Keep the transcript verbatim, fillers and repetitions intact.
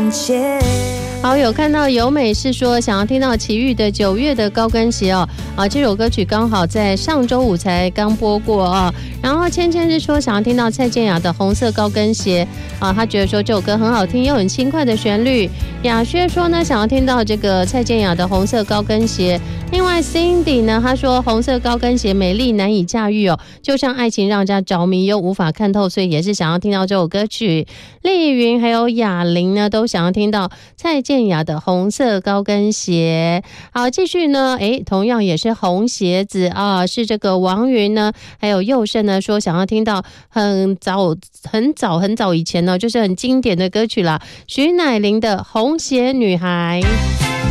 面前。 好，有看到由美是说想要听到齐豫的九月的高跟鞋哦，啊，这首歌曲刚好在上周五才刚播过哦。然后芊芊是说想要听到蔡健雅的红色高跟鞋啊，她觉得说这首歌很好听又很轻快的旋律。雅轩说呢想要听到这个蔡健雅的红色高跟鞋。另外 Cindy 呢，她说红色高跟鞋美丽难以驾驭哦，就像爱情让人家着迷又无法看透，所以也是想要听到这首歌曲。丽云还有雅玲呢都想要听到蔡健雅的红色高跟鞋。好，继续呢，诶，同样也是红鞋子啊，是这个王云呢还有佑胜呢说想要听到很早很早很早以前呢，就是很经典的歌曲啦，徐乃麟的红鞋女孩。